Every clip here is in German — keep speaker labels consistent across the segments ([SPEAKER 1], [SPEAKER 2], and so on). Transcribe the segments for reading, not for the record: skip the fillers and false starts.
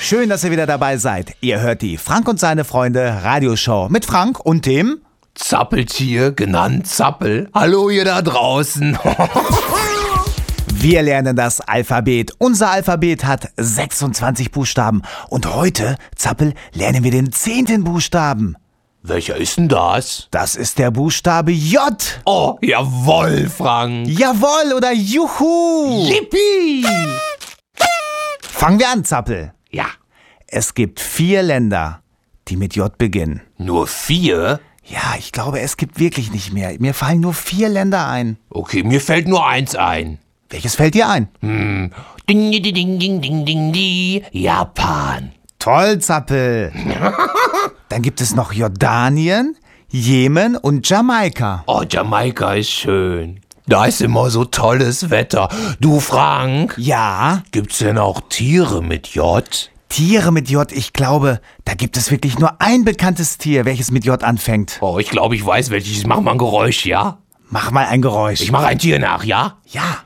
[SPEAKER 1] Schön, dass ihr wieder dabei seid. Ihr hört die Frank und seine Freunde Radioshow mit Frank und dem
[SPEAKER 2] Zappeltier, genannt Zappel. Hallo ihr da draußen.
[SPEAKER 1] Wir lernen das Alphabet. Unser Alphabet hat 26 Buchstaben. Und heute, Zappel, lernen wir den 10. Buchstaben.
[SPEAKER 2] Welcher ist denn das?
[SPEAKER 1] Das ist der Buchstabe J.
[SPEAKER 2] Oh, jawohl, Frank.
[SPEAKER 1] Jawohl oder Juhu.
[SPEAKER 2] Yippie.
[SPEAKER 1] Fangen wir an, Zappel.
[SPEAKER 2] Ja.
[SPEAKER 1] Es gibt 4 Länder, die mit J beginnen.
[SPEAKER 2] Nur 4?
[SPEAKER 1] Ja, ich glaube, es gibt wirklich nicht mehr. Mir fallen nur 4 Länder ein.
[SPEAKER 2] Okay, mir fällt nur 1 ein.
[SPEAKER 1] Welches fällt dir ein?
[SPEAKER 2] Ding, ding, ding, ding, ding, ding, ding. Japan.
[SPEAKER 1] Toll, Zappel. Dann gibt es noch Jordanien, Jemen und Jamaika.
[SPEAKER 2] Oh, Jamaika ist schön. Da ist immer so tolles Wetter. Du, Frank,
[SPEAKER 1] Ja,
[SPEAKER 2] gibt's denn auch Tiere mit J?
[SPEAKER 1] Tiere mit J, ich glaube, da gibt es wirklich nur ein bekanntes Tier, welches mit J anfängt.
[SPEAKER 2] Oh, ich glaube, ich weiß welches. Mach mal ein Geräusch, ja?
[SPEAKER 1] Mach mal ein Geräusch.
[SPEAKER 2] Ich mache ein Tier nach, ja?
[SPEAKER 1] Ja.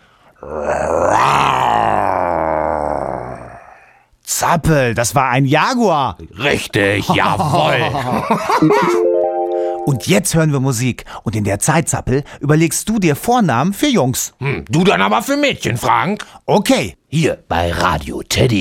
[SPEAKER 1] Zappel, das war ein Jaguar.
[SPEAKER 2] Richtig, jawohl.
[SPEAKER 1] Und jetzt hören wir Musik. Und in der Zeit, Zappel, überlegst du dir Vornamen für Jungs.
[SPEAKER 2] Du dann aber für Mädchen, Frank.
[SPEAKER 1] Okay.
[SPEAKER 2] Hier bei Radio Teddy.